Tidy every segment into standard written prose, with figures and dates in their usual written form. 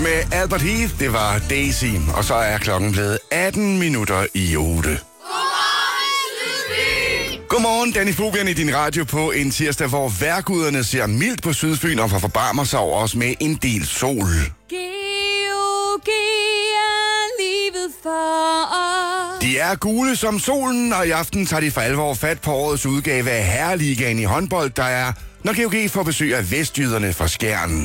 Med Albert Heath, det var Daisy, og så er klokken blevet 18 minutter i 8. Godmorgen, Danny Fobian i din radio på en tirsdag, hvor vejrguderne ser mildt på Sydfyn og forbarmer sig over os med en del sol. GOG er livet for os. De er gule som solen, og i aften tager de for alvor fat på årets udgave af Herreligaen i håndbold, der er, når GOG får besøg af vestjyderne fra Skjern.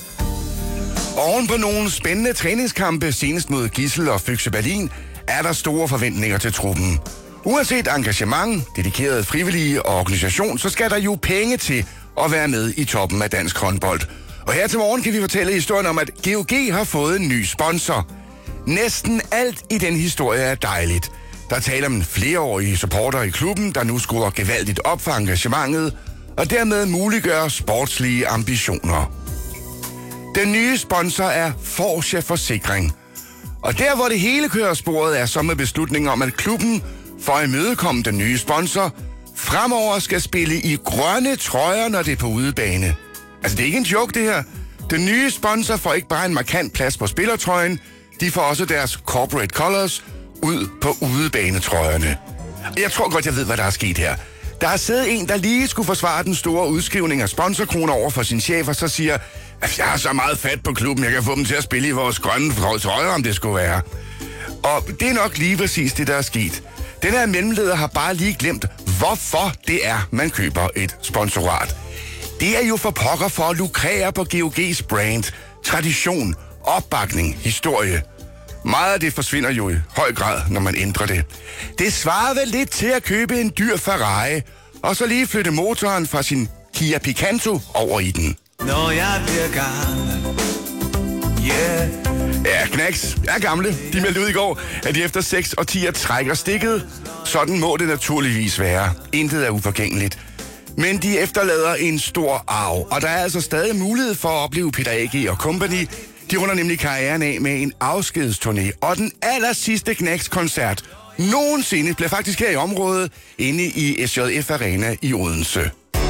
Oven på nogle spændende træningskampe, senest mod Gidsel og Füchse Berlin, er der store forventninger til truppen. Uanset engagement, dedikerede frivillige og organisation, så skal der jo penge til at være med i toppen af dansk håndbold. Og her til morgen kan vi fortælle historien om, at GOG har fået en ny sponsor. Næsten alt i den historie er dejligt. Der taler om en flereårig supporter i klubben, der nu skruer gevaldigt op for engagementet, og dermed muliggør sportslige ambitioner. Den nye sponsor er Forsia Forsikring. Og der, hvor det hele kører sporet, er så med beslutningen om, at klubben for at imødekomme den nye sponsor fremover skal spille i grønne trøjer, når det er på udebane. Altså, det er ikke en joke, det her. Den nye sponsor får ikke bare en markant plads på spillertrøjen, de får også deres corporate colors ud på udebanetrøjerne. Jeg tror godt, jeg ved, hvad der er sket her. Der har siddet en, der lige skulle forsvare den store udskrivning af sponsorkroner over for sin chef, og så siger, at jeg har så meget fat på klubben, jeg kan få dem til at spille i vores grønne trøjer, om det skulle være. Og det er nok lige præcis det, der er sket. Den her mellemleder har bare lige glemt, hvorfor det er, man køber et sponsorat. Det er jo for pokker for at lukrere på GOG's brand, tradition, opbakning, historie. Meget af det forsvinder jo i høj grad, når man ændrer det. Det svarer vel lidt til at købe en dyr Ferrari, og så lige flytte motoren fra sin Kia Picanto over i den. Når jeg bliver gammel, yeah. Ja, Knacks er gamle. De meldte ud i går, at de efter 6 årtier trækker stikket. Sådan må det naturligvis være. Intet er uforgængeligt. Men de efterlader en stor arv, og der er altså stadig mulighed for at opleve Peter A.G. og company. De runder nemlig karrieren af med en afskedsturné, og den aller sidste Knacks-koncert nogensinde bliver faktisk her i området, inde i SJF Arena i Odense.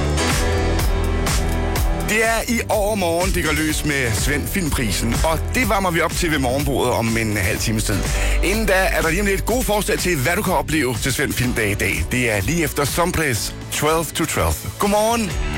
Det er i overmorgen, det går løs med Svend Filmprisen, og det varmer vi op til ved morgenbordet om en halv times tid. Inden da er der lige om lidt gode forslag til, hvad du kan opleve til Svend Filmdag i dag. Det er lige efter Someplace 12 to 12. Godmorgen.